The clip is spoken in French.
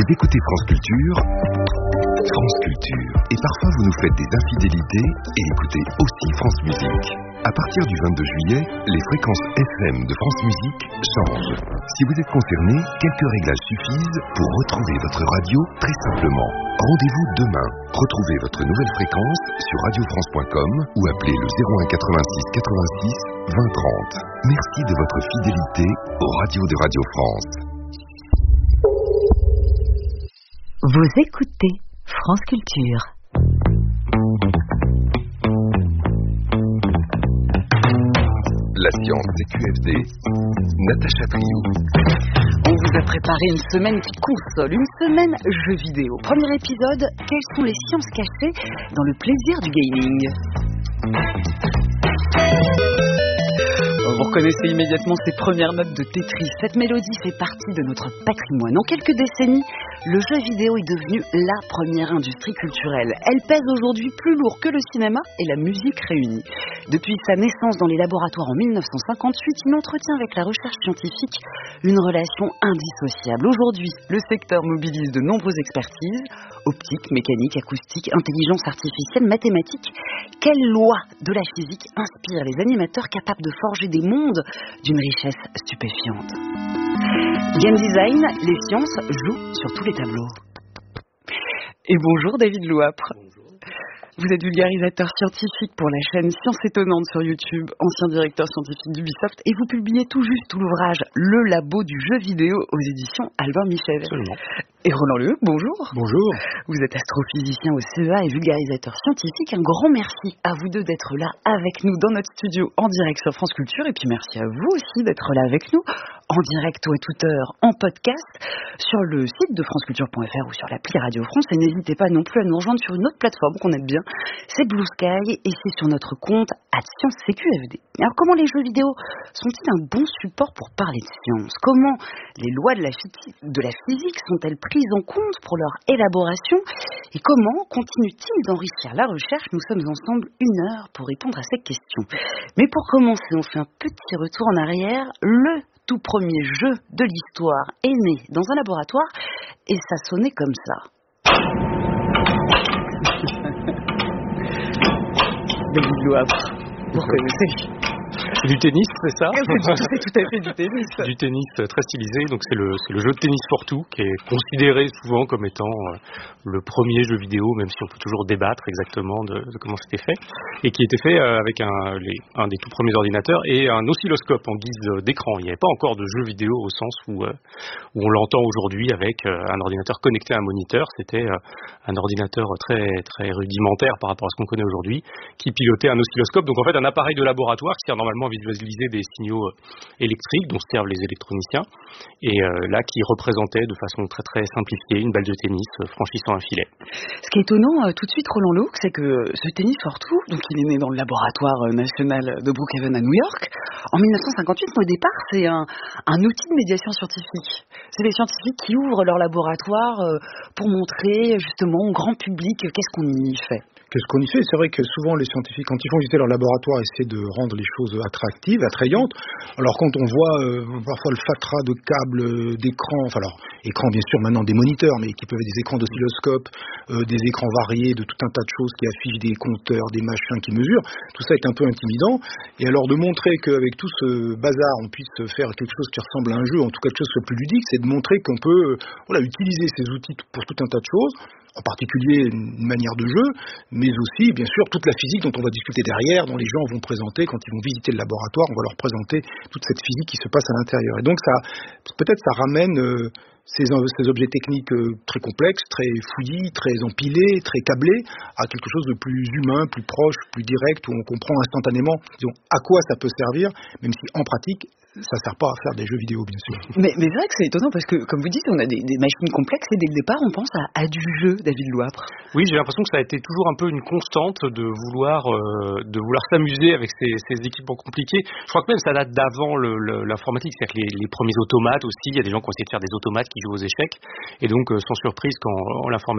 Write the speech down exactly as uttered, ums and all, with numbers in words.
Vous écoutez France Culture, France Culture. Et parfois vous nous faites des infidélités et écoutez aussi France Musique. À partir du vingt-deux juillet, les fréquences F M de France Musique changent. Si vous êtes concerné, quelques réglages suffisent pour retrouver votre radio très simplement. Rendez-vous demain. Retrouvez votre nouvelle fréquence sur radio france point com ou appelez le zéro un quatre-vingt-six quatre-vingt-six vingt trente. Merci de votre fidélité aux radios de Radio France. Vous écoutez France Culture. La science des Q F D. Natacha Triou. On vous a préparé une semaine qui console, une semaine jeux vidéo. Premier épisode, quelles sont les sciences cachées dans le plaisir du gaming ? Vous reconnaissez immédiatement ces premières notes de Tetris. Cette mélodie fait partie de notre patrimoine. En quelques décennies, le jeu vidéo est devenu la première industrie culturelle. Elle pèse aujourd'hui plus lourd que le cinéma et la musique réunis. Depuis sa naissance dans les laboratoires en mille neuf cent cinquante-huit, il entretient avec la recherche scientifique une relation indissociable. Aujourd'hui, le secteur mobilise de nombreuses expertises, optique, mécanique, acoustique, intelligence artificielle, mathématiques. Quelle loi de la physique inspire les animateurs capables de forger des mondes d'une richesse stupéfiante ? Game design, les sciences jouent sur tous les tableaux. Et bonjour David Louapre. Bonjour. Vous êtes vulgarisateur scientifique pour la chaîne Science Étonnante sur YouTube, ancien directeur scientifique d'Ubisoft, et vous publiez tout juste tout l'ouvrage Le Labo du jeu vidéo aux éditions Albin Michel. Absolument. Et Roland Leheux, bonjour. Bonjour. Vous êtes astrophysicien au C E A et vulgarisateur scientifique. Un grand merci à vous deux d'être là avec nous dans notre studio en direct sur France Culture. Et puis merci à vous aussi d'être là avec nous en direct ou à toute heure en podcast sur le site de franceculture point f r ou sur l'appli Radio France. Et n'hésitez pas non plus à nous rejoindre sur une autre plateforme qu'on aime bien. C'est Blue Sky et c'est sur notre compte à Science C Q F D. Alors comment les jeux vidéo sont-ils un bon support pour parler de science ? Comment les lois de la, physique, de la physique sont-elles prises en compte pour leur élaboration ? Et comment continuent-ils d'enrichir la recherche ? Nous sommes ensemble une heure pour répondre à ces questions. Mais pour commencer, on fait un petit retour en arrière. Le tout premier jeu de l'histoire est né dans un laboratoire et ça sonnait comme ça. David Louapre, vous reconnaissez ? C'est du tennis, c'est ça ? C'est tout à fait du tennis. Du tennis très stylisé, donc c'est le, c'est le jeu de tennis for two qui est considéré souvent comme étant euh, le premier jeu vidéo, même si on peut toujours débattre exactement de, de comment c'était fait, et qui était fait euh, avec un, les, un des tout premiers ordinateurs et un oscilloscope en guise d'écran. Il n'y avait pas encore de jeu vidéo au sens où, euh, où on l'entend aujourd'hui avec euh, un ordinateur connecté à un moniteur. C'était euh, un ordinateur très, très rudimentaire par rapport à ce qu'on connaît aujourd'hui, qui pilotait un oscilloscope, donc en fait un appareil de laboratoire qui sert normalement à visualiser des signaux électriques dont servent les électroniciens, et euh, là qui représentait de façon très très simplifiée une balle de tennis euh, franchissant un filet. Ce qui est étonnant euh, tout de suite, Roland Leheux, c'est que ce tennis for two, donc il est né dans le laboratoire euh, national de Brookhaven à New York en mille neuf cent cinquante-huit, mais au départ c'est un, un outil de médiation scientifique. C'est des scientifiques qui ouvrent leur laboratoire euh, pour montrer justement au grand public euh, qu'est-ce qu'on y fait. Qu'est-ce qu'on y fait ? C'est vrai que souvent les scientifiques, quand ils font visiter leur laboratoire, essaient de rendre les choses attractives, attrayantes. Alors quand on voit euh, parfois le fatras de câbles, euh, d'écrans, enfin alors écrans bien sûr maintenant des moniteurs, mais qui peuvent être des écrans d'oscilloscope, euh, des écrans variés de tout un tas de choses qui affichent des compteurs, des machins qui mesurent, tout ça est un peu intimidant. Et alors de montrer qu'avec tout ce bazar, on puisse faire quelque chose qui ressemble à un jeu, en tout cas quelque chose de plus ludique, c'est de montrer qu'on peut euh, voilà, utiliser ces outils pour tout un tas de choses, en particulier une manière de jeu, mais aussi, bien sûr, toute la physique dont on va discuter derrière, dont les gens vont présenter, quand ils vont visiter le laboratoire, on va leur présenter toute cette physique qui se passe à l'intérieur. Et donc, ça, peut-être ça ramène euh, ces, ces objets techniques euh, très complexes, très fouillis, très empilés, très câblés, à quelque chose de plus humain, plus proche, plus direct, où on comprend instantanément, disons, à quoi ça peut servir, même si en pratique, ça ne sert pas à faire des jeux vidéo, bien sûr. Mais, mais c'est vrai que c'est étonnant parce que, comme vous dites, on a des, des machines complexes et dès le départ, on pense à, à du jeu, David Louapre. Oui, j'ai l'impression que ça a été toujours un peu une constante de vouloir, euh, de vouloir s'amuser avec ces, ces équipements compliqués. Je crois que même ça date d'avant le, le, l'informatique, c'est-à-dire que les, les premiers automates aussi, il y a des gens qui ont essayé de faire des automates qui jouent aux échecs. Et donc, euh, sans surprise, quand l'informatique